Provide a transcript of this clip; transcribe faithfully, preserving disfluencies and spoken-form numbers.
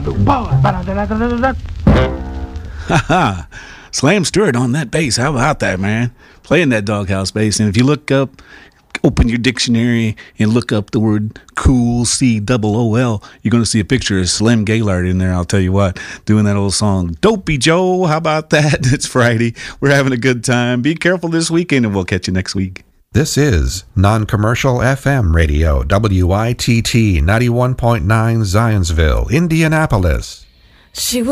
Ha Slam Stewart on that bass. How about that, man? Playing that Doghouse bass. And if you look up, open your dictionary and look up the word cool, C O O L, you're going to see a picture of Slim Gaillard in there, I'll tell you what, doing that old song. Dopey Joe, how about that? It's Friday. We're having a good time. Be careful this weekend, and we'll catch you next week. This is Non-Commercial F M Radio, W I T T ninety-one point nine Zionsville, Indianapolis. She